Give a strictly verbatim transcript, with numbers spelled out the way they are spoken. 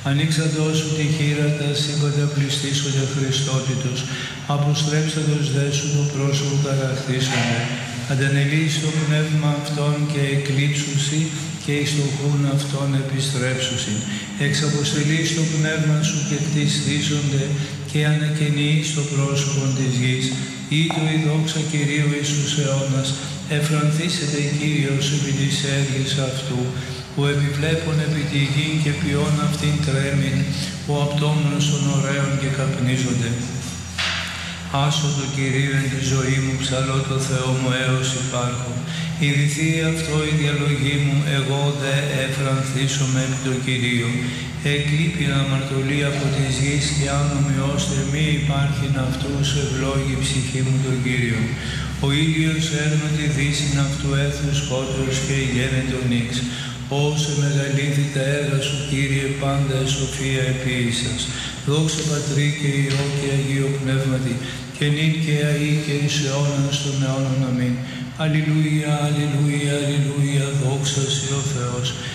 Ανοίξαντος σου τη χείρα τα σύμπαντα πληστήσονται Χριστότητος, αποστρέψαντος δε σου το πρόσωπο κατακτήσονται. Αντανελείς το πνεύμα αυτών και εκλείψουσι και εις το χούν αυτών επιστρέψουσιν. Εξαποστελείς το πνεύμα σου και κτιστήσονται και ανακαινείς το πρόσωπο της γης. Ήτο η δόξα Κυρίου Ιησούς αιώνας, εφρανθήσεται Κύριος επί της έργης αυτού, που επιβλέπων επί τη γη και ποιόν αυτήν τρέμειν, ο απτόμενος των ωραίων και καπνίζονται. Άσω το Κυρίου εν τη ζωή μου, ψαλώ το Θεό μου έως υπάρχω. Ιδηθεί αυτό η διαλογή μου, εγώ δε εφρανθήσομαι επί το Κυρίο. Εκλείπει αμαρτωλή από της γης και άνομοι ώστε μη υπάρχειν αυτούς ευλόγη ψυχή μου τον Κύριο. Ο ήλιος έρνω τη δύσιν αυτού έθνους σκότος και γένε τον νύξ. Όσε μεγαλύτερη τα έργα σου, Κύριε, πάντα σοφία επίησας. Δόξα Πατρί και Υιό και Αγίο Πνεύματι, και νυν και αεί και εις αιώνας των αιώνων. Αμήν. Αλληλούια, αλληλούια, αλληλούια, δόξα σοι ο Θεός.